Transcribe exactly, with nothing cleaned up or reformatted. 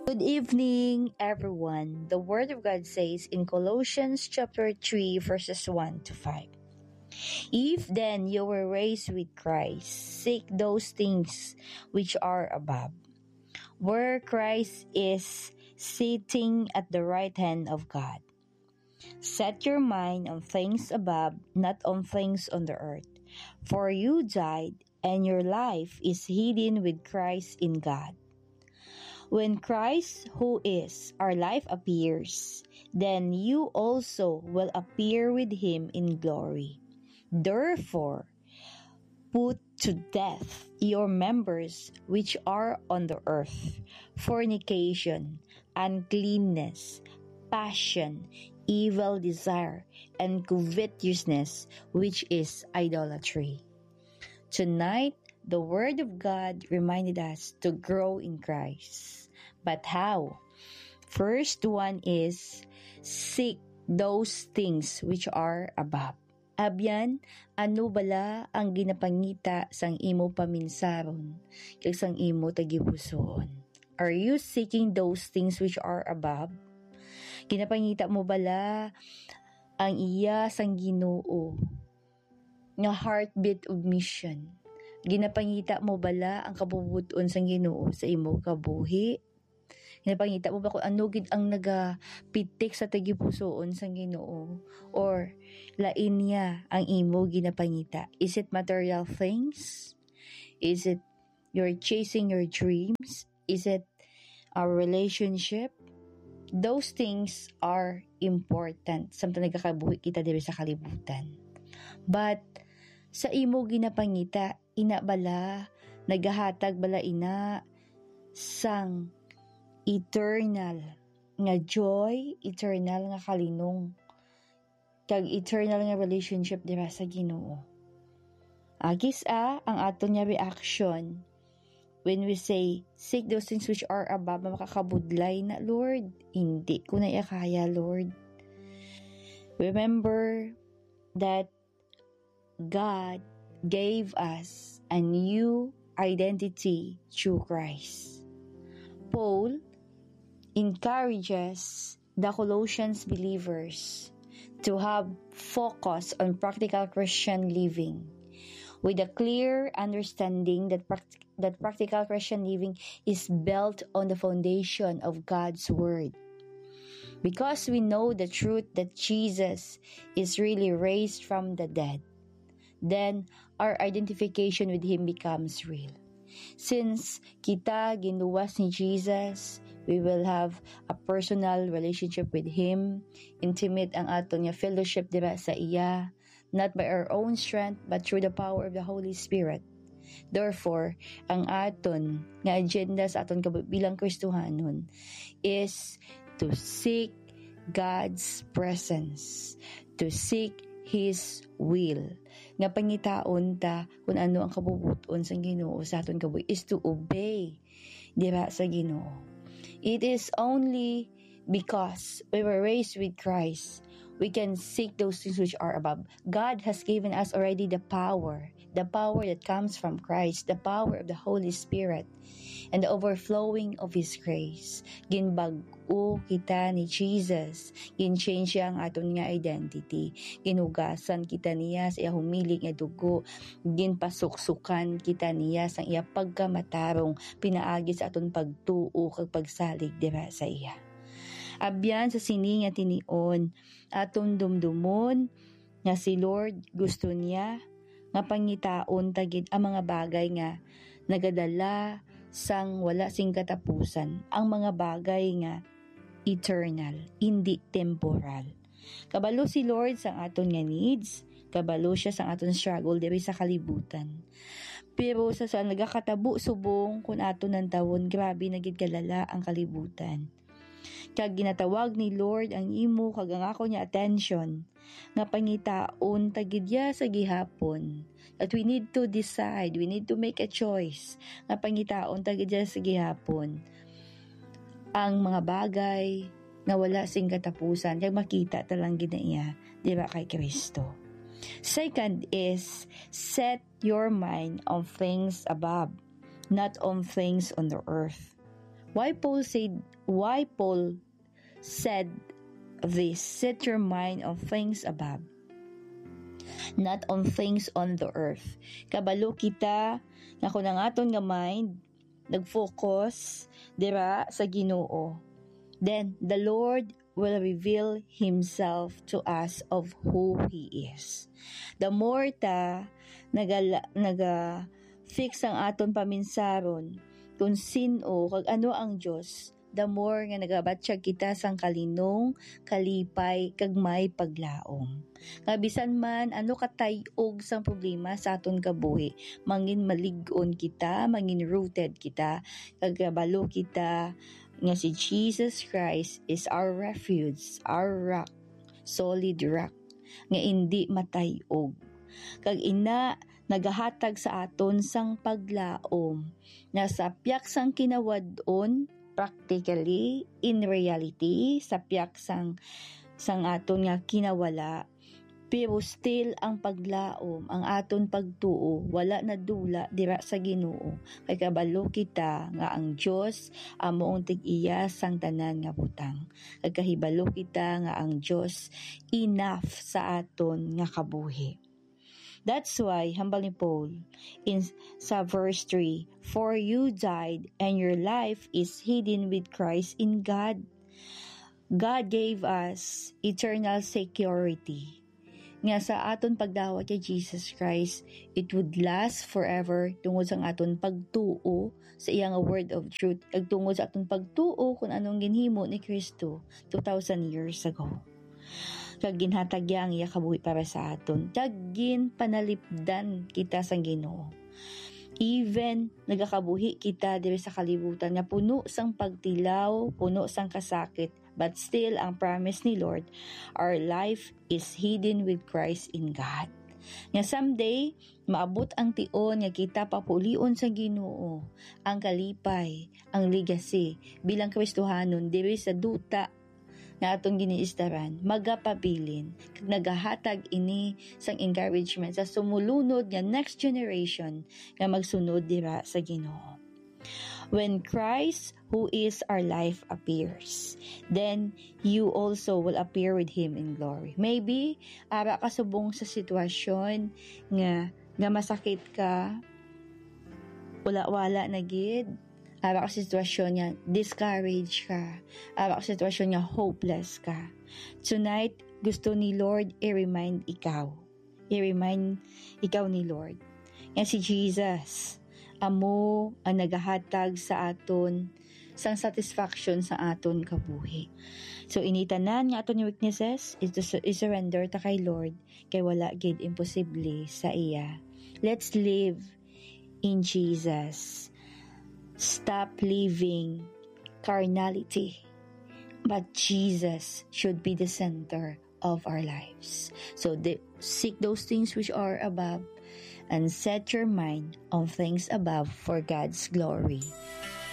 Good evening, everyone. The Word of God says in Colossians chapter three, verses one to five. If then you were raised with Christ, seek those things which are above, where Christ is sitting at the right hand of God. Set your mind on things above, not on things on the earth. For you died, and your life is hidden with Christ in God. When Christ, who is our life, appears, then you also will appear with him in glory. Therefore, put to death your members which are on the earth: fornication, uncleanness, passion, evil desire, and covetousness, which is idolatry. Tonight, the Word of God reminded us to grow in Christ. But how? First one is, seek those things which are above. Abyan, ano bala ang ginapangita sang imo paminsaron, kag sang imo tagipusoon? Are you seeking those things which are above? Ginapangita mo bala ang iya sang Ginoo nga heartbeat of mission? Ginapangita mo bala ang kabubuton sang Ginoo sa imo kabuhi? Ginapangita mo ba kung ano gid ang nagapitik sa tagipusoon sang Ginoo? Or lain niya ang imo ginapangita? Is it material things? Is it you're chasing your dreams? Is it a relationship? Those things are important samtang nagakabuhi kita diri sa kalibutan. But sa imo ginapangita, ina bala, nagahatag bala ina sang eternal nga joy, eternal nga kalinong, kag eternal nga relationship dira sa Ginoo. Agis a ang aton nga reaction when we say, seek those things which are above, makakabudlay na, Lord. Hindi ko na kaya, Lord. Remember that God gave us a new identity through Christ. Paul encourages the Colossians believers to have focus on practical Christian living with a clear understanding that pract- that practical Christian living is built on the foundation of God's Word. Because we know the truth that Jesus is really raised from the dead, then our identification with Him becomes real. Since kita ginuwas ni Jesus, we will have a personal relationship with Him, intimate ang aton nga fellowship dira sa iya, not by our own strength but through the power of the Holy Spirit. Therefore, ang aton nga agenda sa aton bilang Kristohanon is to seek God's presence, to seek His will. Nga pangitaon ta kung ano ang kabubuton sa Ginoo sa aton kabuhi is to obey dira sa Ginoo. It is only because we were raised with Christ we can seek those things which are above. God has given us already the power, the power that comes from Christ, the power of the Holy Spirit, and the overflowing of His grace. Ginbag-o kita ni Jesus, gin-change siya ang aton nga identity, ginugasan kita niya sa iya humiling nga dugo, ginpasuksukan kita niya sa iya pagkamatarong, pinaagi sa aton pagtuo kag pagsalig dira sa iya. Abyan sa sini nga tinion, aton dumdumon nga si Lord gusto niya nga pangitaon tagid ang mga bagay nga nagadala sang wala sing katapusan, ang mga bagay nga eternal, hindi temporal. Kabalo si Lord sang aton nga needs, kabalo siya sang aton struggle diri sa kalibutan. Pero sa sa nagakatabo subong kun aton ng tawon, grabe na gid kalala ang kalibutan. Kag ginatawag ni Lord ang imo kag ang ako niya attention nga pangitaon tagidya sa gihapon, that we need to decide, we need to make a choice nga pangitaon tagidya sa gihapon ang mga bagay nga wala sing katapusan kag makita talang gid niya di ba kay Kristo. Second is, set your mind on things above, not on things on the earth. Why Paul said, why Paul said this, set your mind on things above, not on things on the earth. Kabalo kita, nga kung ang aton nga mind, nag-focus, dira, sa Ginoo. Then, the Lord will reveal Himself to us of who He is. The more ta, naga, naga, fix ang aton paminsaron, kung sino, kag ano ang Diyos, the more nga nagabatsyag kita sang kalinong, kalipay, kag may paglaom. Kabisan man, ano katayog sang problema sa aton kabuhi, mangin malig-on kita, mangin rooted kita, kagabalo kita, nga si Jesus Christ is our refuge, our rock, solid rock, nga hindi matayog. Kag ina, nagahatag sa aton sang paglaom, na sa piyak sang kinawad-on, practically, in reality, sa piyak sang, sang aton nga kinawala, pero still ang paglaom, ang aton pagtuo, wala na dula dira sa Ginoo. Kay kabalo kita nga ang Dios amoong tig-iya sang tanan nga butang. Kay kahibalo kita nga ang Dios enough sa aton nga kabuhi. That's why, hambal ni Paul, in sa verse three, for you died and your life is hidden with Christ in God. God gave us eternal security. Nga sa aton pagdawat kay Jesus Christ, it would last forever tungod sa aton pagtuo sa iyang word of truth, ag tungod sa aton pagtuo kung anong ginhimo ni Kristo two thousand years ago. Kag ginhatagya ang iya kabuhi para sa aton. Kag gin panalipdan kita sang Ginoo. Even nagakabuhi kita diri sa kalibutan nga puno sang pagtilaw, puno sang kasakit, but still ang promise ni Lord, our life is hidden with Christ in God. Nga someday, maabot ang tion nga kita papulion sa Ginoo, ang kalipay, ang legacy bilang Kristohanon diri sa duta na atong giniistaran, magapabilin, kag nagahatag ini sang encouragement sa sumulunod nga next generation nga magsunod dira sa Ginoo. When Christ, who is our life, appears, then you also will appear with Him in glory. Maybe, ara ka subong sa sitwasyon nga, nga masakit ka, wala-wala na gid, ara ka sa sitwasyon nga discouraged ka, ara ka sa sitwasyon nga hopeless ka. Tonight, gusto ni Lord i-remind ikaw, i-remind ikaw ni Lord, nga si Jesus, amo ang nagahatag sa aton sang satisfaction sa aton kabuhi. So initanan nga aton yung weaknesses is to is surrender ta kay Lord kay wala gid imposible sa iya. Let's live in Jesus. Stop living carnality, but Jesus should be the center of our lives. So the, seek those things which are above and set your mind on things above for God's glory.